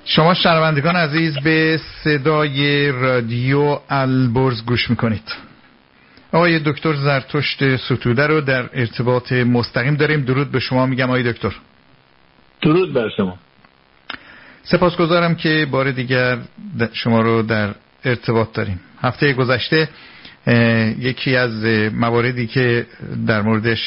شما شنوندگان عزیز به صدای رادیو البرز گوش میکنید. آقای دکتر زرتشت ستوده رو در ارتباط مستقیم داریم. درود به شما میگم آقای دکتر. درود بر شما. سپاسگزارم که بار دیگر شما رو در ارتباط داریم. هفته گذشته یکی از مواردی که در موردش